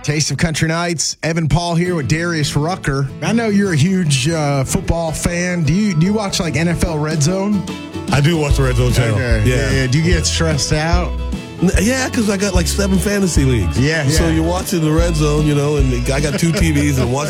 Taste of Country Nights. Evan Paul here with Darius Rucker. I know you're a huge football fan. Do you watch like NFL Red Zone? I do watch the Red Zone channel. Okay. Yeah. Do you get stressed out? Yeah, because I got like 7 fantasy leagues. Yeah. So you're watching the Red Zone, and I got 2 TVs and watch